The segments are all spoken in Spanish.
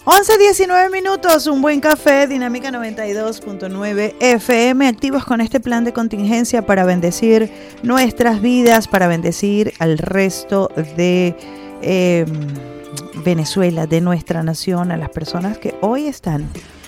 11:19, un buen café, Dinámica 92.9 FM, activos con este plan de contingencia para bendecir nuestras vidas, para bendecir al resto de Venezuela, de nuestra nación, a las personas que hoy están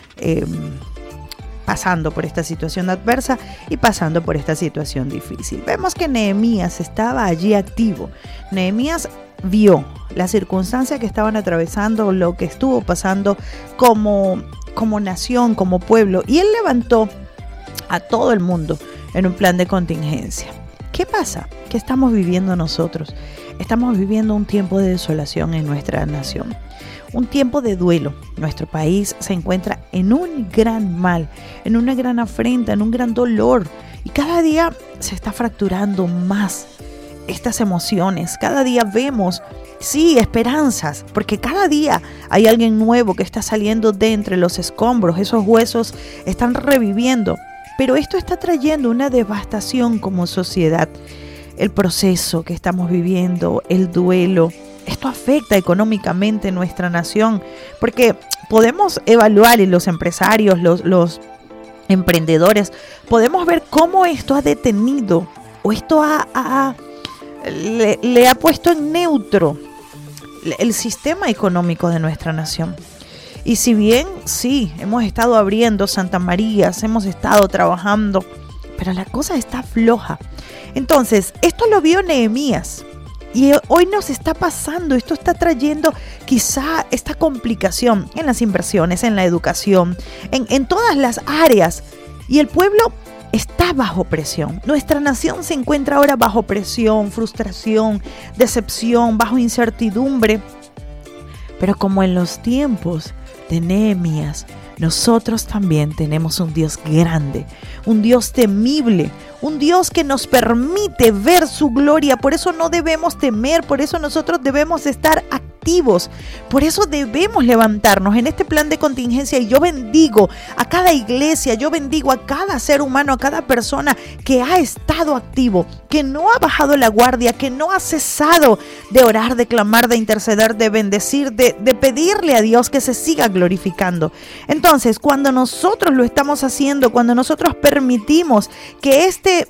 pasando por esta situación adversa y pasando por esta situación difícil. Vemos que Nehemías estaba allí activo. Nehemías vio la circunstancia que estaban atravesando, lo que estuvo pasando como nación, como pueblo, y él levantó a todo el mundo en un plan de contingencia. ¿Qué pasa? ¿Qué estamos viviendo nosotros? Estamos viviendo un tiempo de desolación en nuestra nación, un tiempo de duelo. Nuestro país se encuentra en un gran mal, en una gran afrenta, en un gran dolor, y cada día se está fracturando más estas emociones. Cada día vemos, sí, esperanzas, porque cada día hay alguien nuevo que está saliendo de entre los escombros. Esos huesos están reviviendo, pero esto está trayendo una devastación como sociedad. El proceso que estamos viviendo, el duelo, esto afecta económicamente nuestra nación, porque podemos evaluar, y los empresarios, los emprendedores, podemos ver cómo esto ha detenido o esto le ha puesto en neutro el sistema económico de nuestra nación. Y si bien sí, hemos estado abriendo Santa Marías, hemos estado trabajando, pero la cosa está floja. Entonces, esto lo vio Nehemías y hoy nos está pasando. Esto está trayendo quizá esta complicación en las inversiones, en la educación, en todas las áreas. Y el pueblo está bajo presión. Nuestra nación se encuentra ahora bajo presión, frustración, decepción, bajo incertidumbre. Pero como en los tiempos de Nehemías, nosotros también tenemos un Dios grande, un Dios temible, un Dios que nos permite ver su gloria. Por eso no debemos temer, por eso nosotros debemos estar activos, por eso debemos levantarnos en este plan de contingencia. Y yo bendigo a cada iglesia, yo bendigo a cada ser humano, a cada persona que ha estado activo, que no ha bajado la guardia, que no ha cesado de orar, de clamar, de interceder, de bendecir, de pedirle a Dios que se siga glorificando. Entonces, cuando nosotros lo estamos haciendo, cuando nosotros permitimos que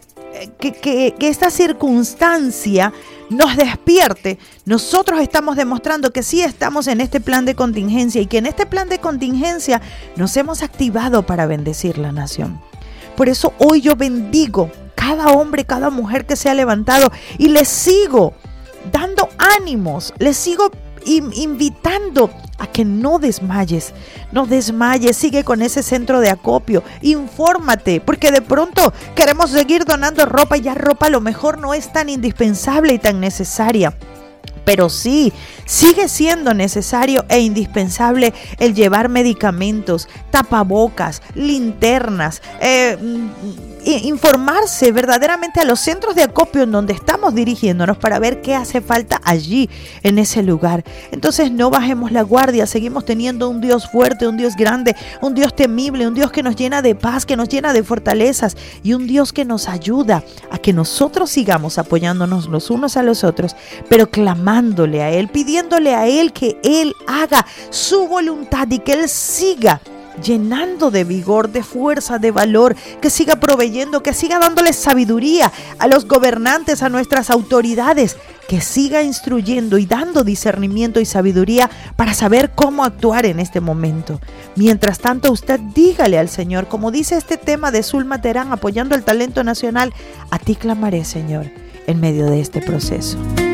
esta circunstancia nos despierte, nosotros estamos demostrando que sí estamos en este plan de contingencia y que en este plan de contingencia nos hemos activado para bendecir la nación. Por eso hoy yo bendigo cada hombre, cada mujer que se ha levantado y les sigo dando ánimos, les sigo invitando a que no desmayes, sigue con ese centro de acopio, infórmate, porque de pronto queremos seguir donando ropa y ya ropa a lo mejor no es tan indispensable y tan necesaria. Pero sí, sigue siendo necesario e indispensable el llevar medicamentos, tapabocas, linternas, informarse verdaderamente a los centros de acopio en donde estamos dirigiéndonos para ver qué hace falta allí, en ese lugar. Entonces no bajemos la guardia, seguimos teniendo un Dios fuerte, un Dios grande, un Dios temible, un Dios que nos llena de paz, que nos llena de fortalezas y un Dios que nos ayuda a que nosotros sigamos apoyándonos los unos a los otros, pero clamándole a Él, pidiéndole a Él que Él haga su voluntad y que Él siga llenando de vigor, de fuerza, de valor, que siga proveyendo, que siga dándole sabiduría a los gobernantes, a nuestras autoridades, que siga instruyendo y dando discernimiento y sabiduría para saber cómo actuar en este momento. Mientras tanto, usted dígale al Señor, como dice este tema de Zulma Terán, apoyando el talento nacional: a ti clamaré, Señor, en medio de este proceso.